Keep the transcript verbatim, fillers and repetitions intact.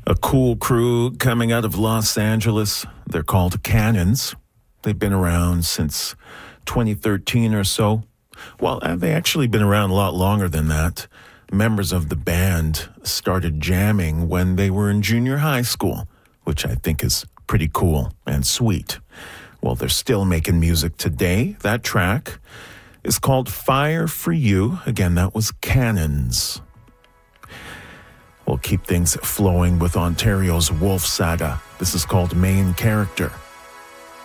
A cool crew coming out of Los Angeles. They're called Cannons. They've been around since twenty thirteen or so. Well, they actually been around a lot longer than that. Members of the band started jamming when they were in junior high school, which I think is pretty cool and sweet. Well, they're still making music today. That track is called Fire for You. Again, that was Cannons. We'll keep things flowing with Ontario's Wolf Saga. This is called Main Character.